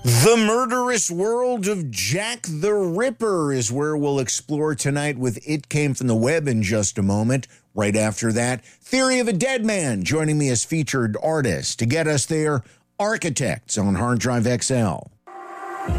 The murderous world of Jack the Ripper is where we'll explore tonight with It Came From the Web in just a moment. Right after that, Theory of a Dead Man, joining me as featured artist. To get us there, Architects on Hard Drive XL.